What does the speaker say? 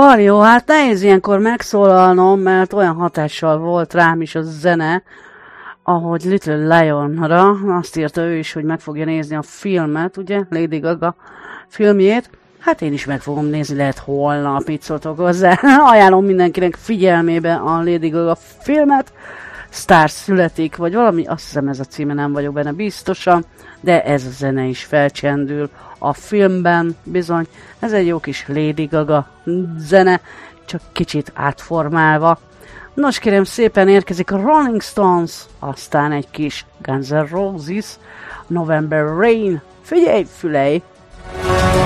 Jó, hát nehéz ilyenkor megszólalnom, mert olyan hatással volt rám is a zene, ahogy Little Lionra, azt írta ő is, hogy meg fogja nézni a filmet, ugye, Lady Gaga filmjét. Hát én is meg fogom nézni, lehet holnap, mit szóltok hozzá. Ajánlom mindenkinek figyelmébe a Lady Gaga filmet. Star születik, vagy valami, azt hiszem ez a címe, nem vagyok benne biztosan, de ez a zene is felcsendül a filmben, bizony. Ez egy jó kis Lady Gaga zene, csak kicsit átformálva. Nos, kérem szépen, érkezik a Rolling Stones, aztán egy kis Guns N' Roses, November Rain. Figyelj, fülej!